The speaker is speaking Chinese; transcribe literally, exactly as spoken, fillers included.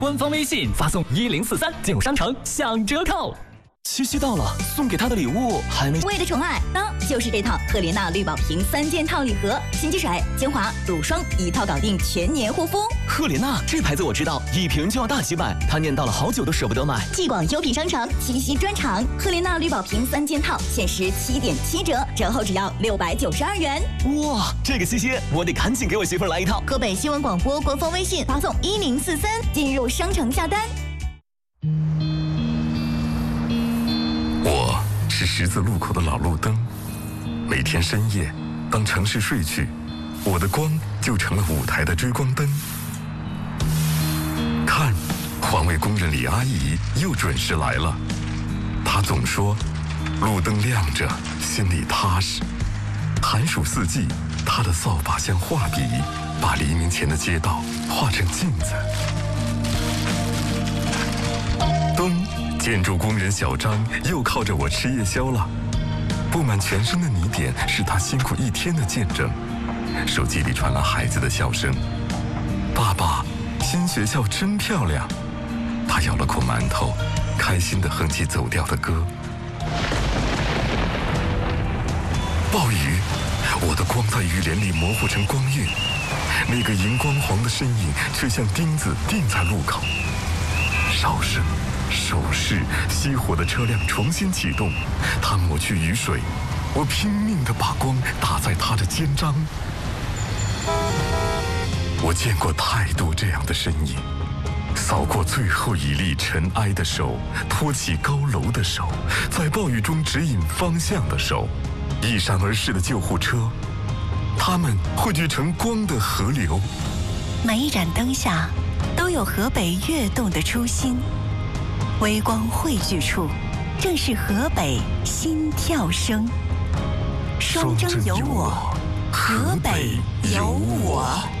官方微信发送一零四三进入商城享折扣。七夕到了，送给他的礼物还没。 为的宠爱，当就是这套赫莲娜绿宝瓶三件套礼盒，洗洁水、精华、乳霜一套搞定，全年护肤。 赫莲娜这牌子我知道，一瓶就要大几百，他念叨了好久都舍不得买。 继广优品商城七夕专场，赫莲娜绿宝瓶三件套限时七点七折，折后只要六百九十二元。 哇，这个七夕我得赶紧给我媳妇儿来一套。 河北新闻广播官方微信发送一零四三进入商城下单。 我是十字路口的老路灯，每天深夜，当城市睡去，我的光就成了舞台的追光灯。看，环卫工人李阿姨又准时来了。她总说，路灯亮着，心里踏实。寒暑四季，她的扫把像画笔，把黎明前的街道画成镜子。灯。建筑工人小张又靠着我吃夜宵了，布满全身的泥点是他辛苦一天的见证。手机里传来孩子的笑声：“爸爸，新学校真漂亮。”他咬了口馒头，开心地哼起走调的歌。暴雨，我的光在雨帘里模糊成光晕，那个荧光黄的身影却像钉子钉在路口。哨声。手势，熄火的车辆重新启动，他抹去雨水，我拼命地把光打在他的肩章。我见过太多这样的身影，扫过最后一粒尘埃的手，托起高楼的手，在暴雨中指引方向的手，一闪而逝的救护车，它们汇聚成光的河流。 每一盏灯下，都有河北跃动的初心。微光汇聚处，正是河北心跳声。双征有我，河北有我。